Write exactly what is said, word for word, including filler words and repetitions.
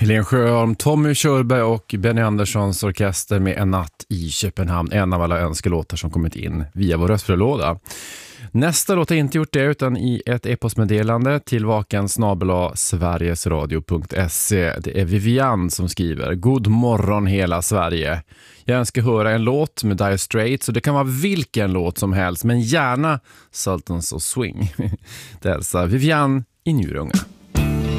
Helene Sjöholm, Tommy Körberg och Benny Anderssons orkester med En natt i Köpenhamn. En av alla önskelåtar som kommit in via vår röstbrevlåda. Nästa låt har inte gjort det utan i ett e-postmeddelande till vaken snabel-a sverigesradio punkt se. Det är Vivian som skriver: God morgon hela Sverige. Jag önskar höra en låt med Dire Straits, så det kan vara vilken låt som helst, men gärna Sultans of Swing. Det är alltså Vivian i Njurunga.